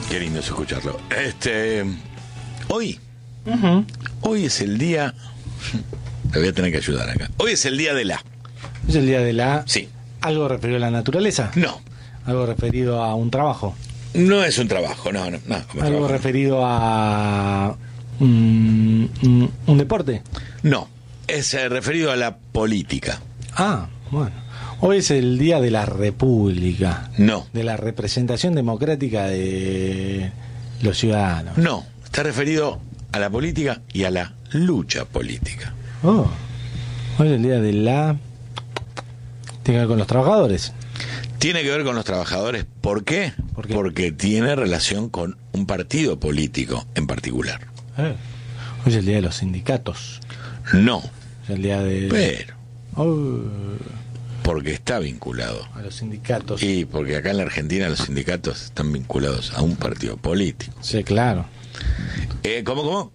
Qué lindo es escucharlo. Hoy es el día. Te voy a tener que ayudar acá. Hoy es el día de la. ¿Es el día de la? Sí. ¿Algo referido a la naturaleza? No. ¿Algo referido a un trabajo? No es un trabajo, no. Como ¿Algo trabajo, referido a un deporte? No. Es referido a la política. Ah, bueno. Hoy es el día de la República. No. De la representación democrática de los ciudadanos. No. Está referido a la política y a la lucha política. Oh. Hoy es el día de la... ¿Tiene que ver con los trabajadores? Tiene que ver con los trabajadores. ¿Por qué? ¿Por qué? Porque tiene relación con un partido político en particular. Hoy es el día de los sindicatos. No. Es el día de... Pero. Oh, Porque está vinculado. a los sindicatos. Y porque acá en la Argentina los sindicatos están vinculados a un partido político. Sí, claro. ¿Cómo?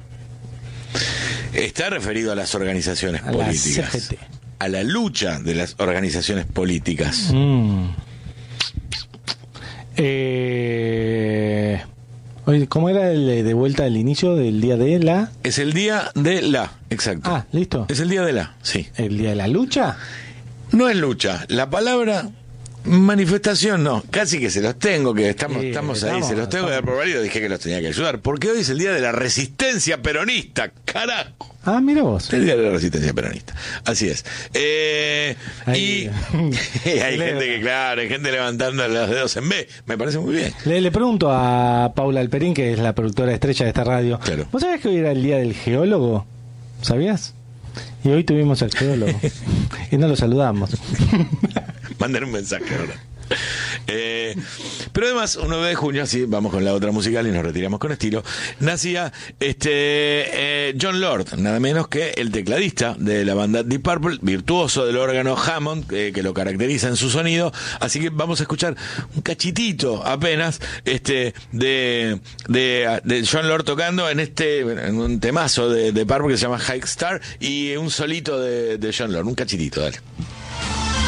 Está referido a las organizaciones A la políticas. CGT. A la lucha de las organizaciones políticas. Oye, ¿cómo era el de vuelta al inicio del día de la? Es el día de la, exacto. Ah, listo. Es el día de la, sí. ¿El día de la lucha? No es lucha. La palabra manifestación no. Casi que se los tengo, que estamos ahí. Se los tengo que dar por válido. Dije que los tenía que ayudar. Porque hoy es el día de la resistencia peronista. ¡Carajo! Ah, mira vos. El día de la resistencia peronista. Así es. Y hay gente que, claro, hay gente levantando los dedos en B. Me parece muy bien. Le pregunto a Paula Alperín, que es la productora estrella de esta radio. Claro. ¿Vos sabés que hoy era el día del geólogo? ¿Sabías? Y hoy tuvimos al geólogo. Y no lo saludamos. Manden un mensaje ahora. Pero además, un 9 de junio, así vamos con la otra musical y nos retiramos con estilo, nacía John Lord, nada menos que el tecladista de la banda Deep Purple, virtuoso del órgano Hammond, que lo caracteriza en su sonido. Así que vamos a escuchar un cachitito apenas de John Lord tocando en un temazo de Purple que se llama High Star, y un solito de John Lord, un cachitito, dale.